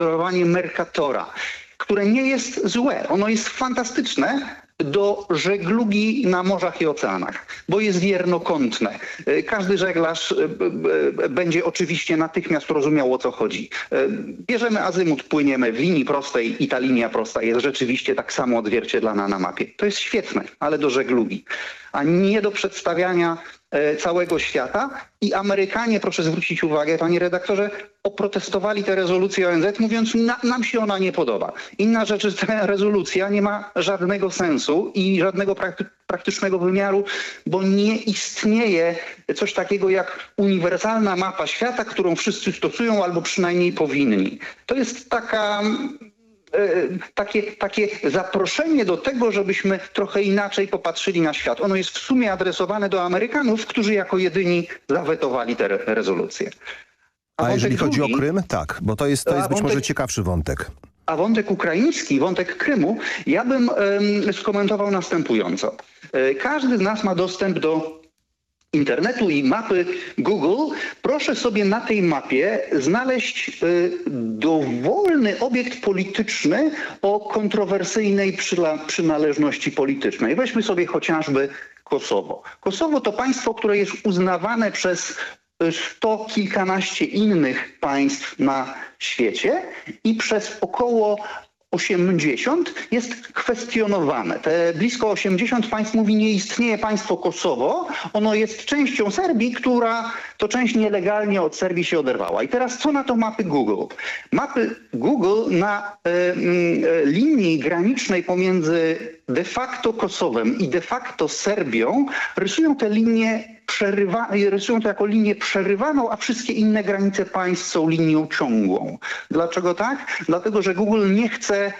skonstruowanie Mercatora, które nie jest złe. Ono jest fantastyczne do żeglugi na morzach i oceanach, bo jest wiernokątne. Każdy żeglarz będzie oczywiście natychmiast rozumiał, o co chodzi. Bierzemy azymut, płyniemy w linii prostej i ta linia prosta jest rzeczywiście tak samo odzwierciedlana na mapie. To jest świetne, ale do żeglugi, a nie do przedstawiania całego świata. I Amerykanie, proszę zwrócić uwagę, panie redaktorze, oprotestowali tę rezolucję ONZ, mówiąc, nam się ona nie podoba. Inna rzecz, że ta rezolucja nie ma żadnego sensu i żadnego praktycznego wymiaru, bo nie istnieje coś takiego jak uniwersalna mapa świata, którą wszyscy stosują albo przynajmniej powinni. To jest takie zaproszenie do tego, żebyśmy trochę inaczej popatrzyli na świat. Ono jest w sumie adresowane do Amerykanów, którzy jako jedyni zawetowali tę rezolucję. A jeżeli chodzi o Krym? Tak, bo to jest być może ciekawszy wątek. A wątek ukraiński, wątek Krymu, ja bym skomentował następująco. Każdy z nas ma dostęp do internetu i mapy Google. Proszę sobie na tej mapie znaleźć dowolny obiekt polityczny o kontrowersyjnej przynależności politycznej. Weźmy sobie chociażby Kosowo. Kosowo to państwo, które jest uznawane przez 100 kilkanaście innych państw na świecie i przez około 80 jest kwestionowane. Te blisko 80 państw mówi, nie istnieje państwo Kosowo, ono jest częścią Serbii, która to część nielegalnie od Serbii się oderwała. I teraz co na to mapy Google? Mapy Google na linii granicznej pomiędzy de facto Kosowem i de facto Serbią rysują te linie rysują to jako linię przerywaną, a wszystkie inne granice państw są linią ciągłą. Dlaczego tak? Dlatego, że Google nie chce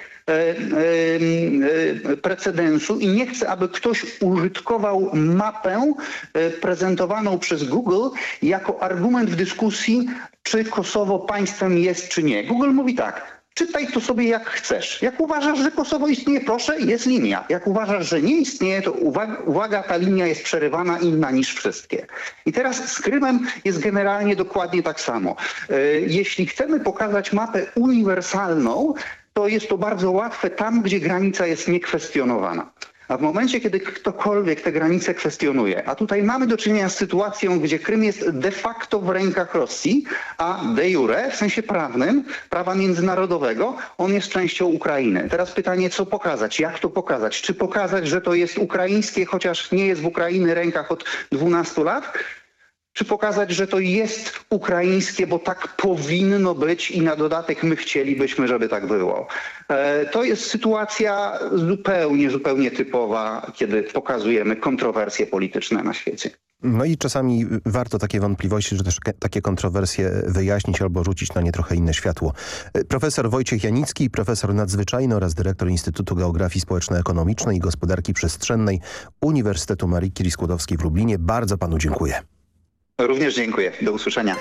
precedensu i nie chce, aby ktoś użytkował mapę prezentowaną przez Google jako argument w dyskusji, czy Kosowo państwem jest, czy nie. Google mówi tak: czytaj to sobie jak chcesz. Jak uważasz, że Kosowo istnieje, proszę, jest linia. Jak uważasz, że nie istnieje, to uwaga, ta linia jest przerywana, inna niż wszystkie. I teraz z Krymem jest generalnie dokładnie tak samo. Jeśli chcemy pokazać mapę uniwersalną, to jest to bardzo łatwe tam, gdzie granica jest niekwestionowana. A w momencie, kiedy ktokolwiek te granice kwestionuje, a tutaj mamy do czynienia z sytuacją, gdzie Krym jest de facto w rękach Rosji, a de jure, w sensie prawnym, prawa międzynarodowego, on jest częścią Ukrainy. Teraz pytanie, co pokazać? Jak to pokazać? Czy pokazać, że to jest ukraińskie, chociaż nie jest w Ukrainy rękach od 12 lat? Czy pokazać, że to jest ukraińskie, bo tak powinno być i na dodatek my chcielibyśmy, żeby tak było. To jest sytuacja zupełnie typowa, kiedy pokazujemy kontrowersje polityczne na świecie. No i czasami warto takie wątpliwości, że też takie kontrowersje wyjaśnić albo rzucić na nie trochę inne światło. Profesor Wojciech Janicki, profesor nadzwyczajny oraz dyrektor Instytutu Geografii Społeczno-Ekonomicznej i Gospodarki Przestrzennej Uniwersytetu Marii Curie-Skłodowskiej w Lublinie. Bardzo panu dziękuję. Również dziękuję. Do usłyszenia.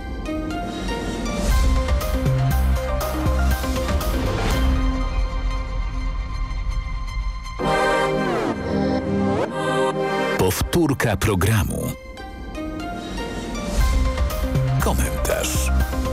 Powtórka programu. Komentarz.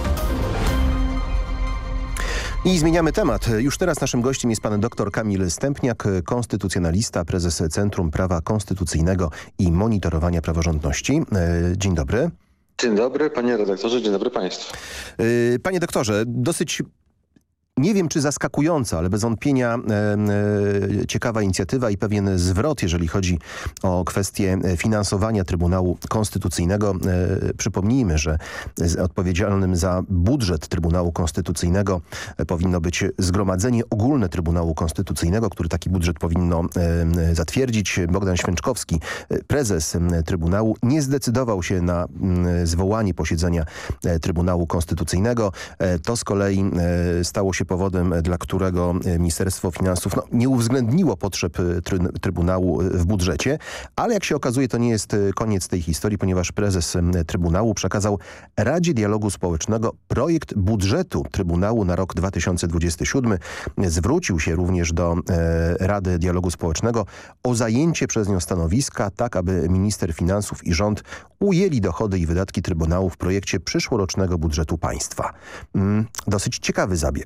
I zmieniamy temat. Już teraz naszym gościem jest pan dr Kamil Stępniak, konstytucjonalista, prezes Centrum Prawa Konstytucyjnego i Monitorowania Praworządności. Dzień dobry. Dzień dobry panie redaktorze, dzień dobry państwu. Panie doktorze, dosyć... Nie wiem, czy zaskakująca, ale bez wątpienia ciekawa inicjatywa i pewien zwrot, jeżeli chodzi o kwestię finansowania Trybunału Konstytucyjnego. Przypomnijmy, że odpowiedzialnym za budżet Trybunału Konstytucyjnego powinno być Zgromadzenie Ogólne Trybunału Konstytucyjnego, który taki budżet powinno zatwierdzić. Bogdan Święczkowski, prezes Trybunału, nie zdecydował się na zwołanie posiedzenia Trybunału Konstytucyjnego. To z kolei stało się się powodem, dla którego Ministerstwo Finansów nie uwzględniło potrzeb Trybunału w budżecie, ale jak się okazuje, to nie jest koniec tej historii, ponieważ prezes Trybunału przekazał Radzie Dialogu Społecznego projekt budżetu Trybunału na rok 2027. Zwrócił się również do Rady Dialogu Społecznego o zajęcie przez nią stanowiska, tak aby minister finansów i rząd ujęli dochody i wydatki Trybunału w projekcie przyszłorocznego budżetu państwa. Dosyć ciekawy zabieg.